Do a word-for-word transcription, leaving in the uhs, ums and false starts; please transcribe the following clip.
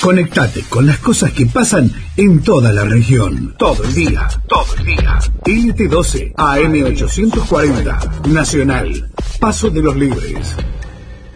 Conectate con las cosas que pasan en toda la región. Todo el día, todo el día. L T doce, A M ochocientos cuarenta, Nacional, Paso de los Libres.